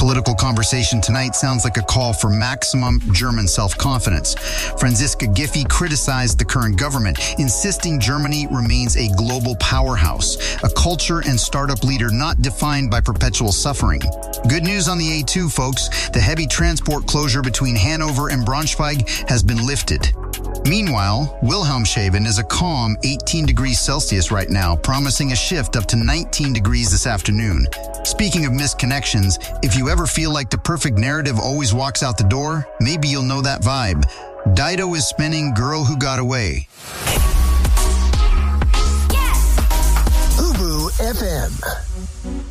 political conversation tonight sounds like a call for maximum German self-confidence. Franziska Giffey criticized the current government, insisting Germany remains a global powerhouse, a culture and startup leader not defined by perpetual suffering. Good news on the A2, folks. The heavy transport closure between Hanover and Braunschweig has been lifted. Meanwhile, Wilhelmshaven is a calm 18 degrees Celsius right now, promising a shift up to 19 degrees this afternoon. Speaking of missed connections, if you ever feel like the perfect narrative always walks out the door, maybe you'll know that vibe. Dido is spinning Girl Who Got Away. Ubu FM.